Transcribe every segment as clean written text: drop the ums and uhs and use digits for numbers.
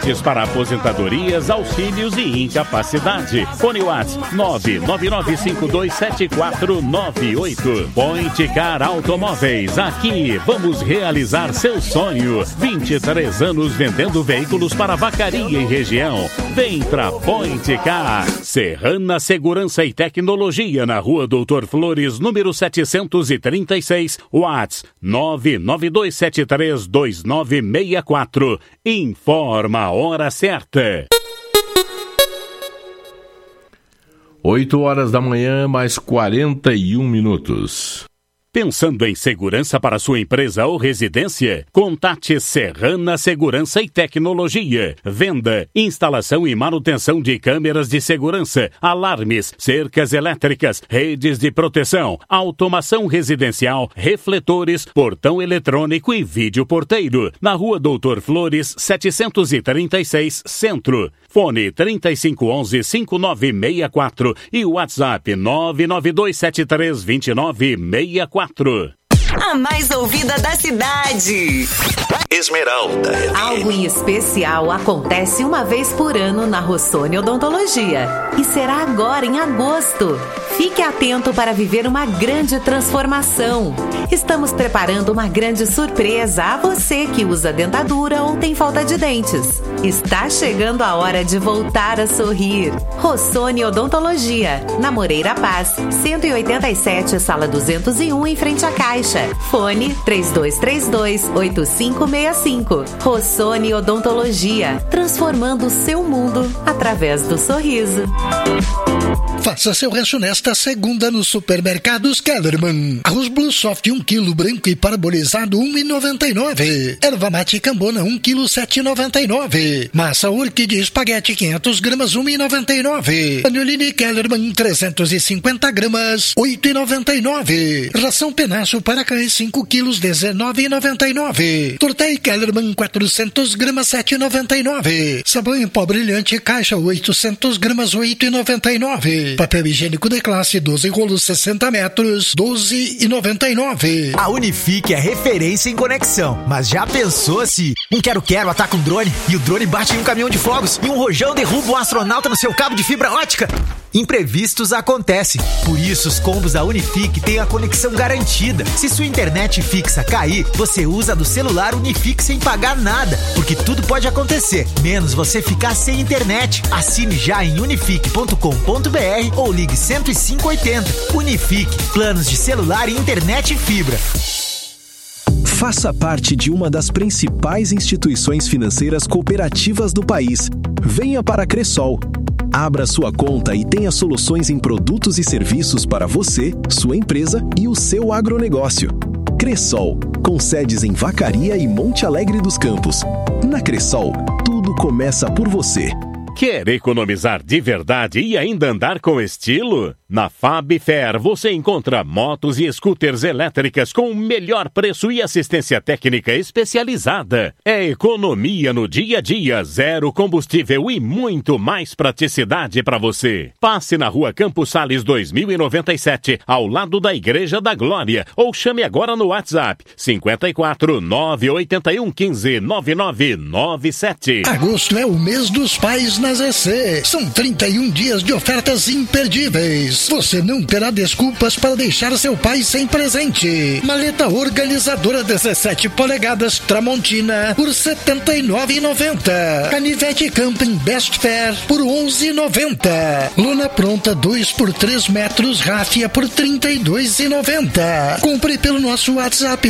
benefícios para aposentadorias, auxílios e incapacidade. Fone WhatsApp 999527498. Point Car Automóveis. Aqui vamos realizar seu sonho. 23 anos vendendo veículos para Vacaria e região. Vem pra Point Car. Serrana Segurança e Tecnologia, na Rua Doutor Flores, número 736. WhatsApp 992732964. Informa a hora certa. 8 horas da manhã, mais 41 minutos. Pensando em segurança para sua empresa ou residência? Contate Serrana Segurança e Tecnologia. Venda, instalação e manutenção de câmeras de segurança, alarmes, cercas elétricas, redes de proteção, automação residencial, refletores, portão eletrônico e vídeo porteiro. Na Rua Doutor Flores, 736, Centro. Fone 3511-5964 e WhatsApp 992732964. A mais ouvida da cidade. Esmeralda. Algo em especial acontece uma vez por ano na Rossoni Odontologia. E será agora em agosto. Fique atento para viver uma grande transformação. Estamos preparando uma grande surpresa a você que usa dentadura ou tem falta de dentes. Está chegando a hora de voltar a sorrir. Rossoni Odontologia, na Moreira Paz, 187, sala 201, em frente à Caixa. Fone 3232-8565. Rossoni Odontologia, transformando o seu mundo através do sorriso. Faça seu rancho nesta segunda nos supermercados Kellerman. Arroz Blue Soft 1 kg branco e parabolizado 1,99. Erva mate cambona 1 kg 7,99. Massa orquídea espaguete 500 gramas 1,99. Panelini Kellerman 350 gramas 8,99. Ração penacho para cães 5 kg 19,99. Tortei Kellerman 400 gramas 7,99. Sabão em pó brilhante caixa 800 gramas 8,99. Papel higiênico de classe 12 rolos 60 metros 12,99. A Unifique é referência em conexão, mas já pensou se um quero-quero ataca um drone e o drone bate em um caminhão de fogos e um rojão derruba um astronauta no seu cabo de fibra ótica? Imprevistos acontecem, por isso os combos da Unifique têm a conexão garantida. Se sua internet fixa cair, você usa do celular Unifique sem pagar nada, porque tudo pode acontecer, menos você ficar sem internet. Assine já em unifique.com.br ou ligue 10580. Unifique, planos de celular e internet fibra. Faça parte de uma das principais instituições financeiras cooperativas do país. Venha para a Cressol. Abra sua conta e tenha soluções em produtos e serviços para você, sua empresa e o seu agronegócio. Cressol, com sedes em Vacaria e Monte Alegre dos Campos. Na Cressol, tudo começa por você. Quer economizar de verdade e ainda andar com estilo? Na Fabfer você encontra motos e scooters elétricas com o melhor preço e assistência técnica especializada. É economia no dia a dia, zero combustível e muito mais praticidade para você. Passe na Rua Campos Sales 2097, ao lado da Igreja da Glória, ou chame agora no WhatsApp 54 981 15 9997. Agosto é o mês dos pais na ZC. São 31 dias de ofertas imperdíveis. Você não terá desculpas para deixar seu pai sem presente. Maleta organizadora 17 polegadas Tramontina por R$ 79,90. Canivete Camping Best Fair por R$ 11,90. Lona pronta 2 por 3 metros Ráfia por R$ 32,90. Compre pelo nosso WhatsApp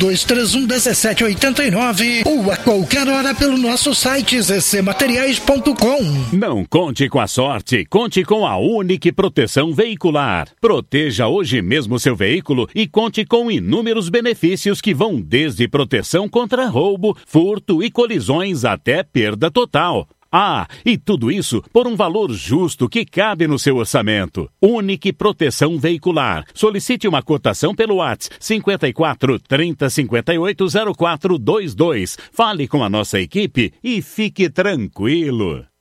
32311789 ou a qualquer hora pelo nosso site zcmateriais.com. Não conte com a sorte, conte com a Unique Proteção Veicular. Proteja hoje mesmo seu veículo e conte com inúmeros benefícios que vão desde proteção contra roubo, furto e colisões até perda total. Ah, e tudo isso por um valor justo que cabe no seu orçamento. Unique Proteção Veicular. Solicite uma cotação pelo WhatsApp 54 30 58 0422. Fale com a nossa equipe e fique tranquilo.